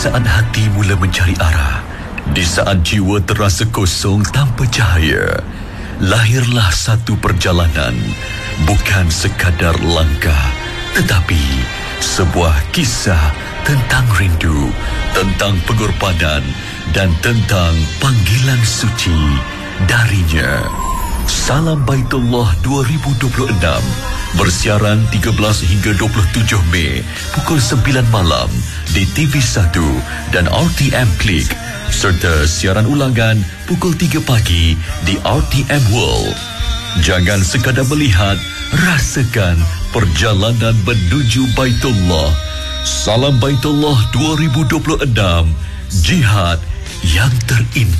saat hati mula mencari arah, di saat jiwa terasa kosong tanpa cahaya, lahirlah satu perjalanan, bukan sekadar langkah, tetapi sebuah kisah tentang rindu, tentang pengorbanan, dan tentang panggilan suci darinya. Salam Baitullah 2026 bersiaran 13 hingga 27 Mei pukul 9 malam di TV1 dan RTM Klik, serta siaran ulangan pukul 3 pagi di RTM World. Jangan sekadar melihat, rasakan perjalanan menuju Baitullah. Salam Baitullah 2026, jihad yang terindah.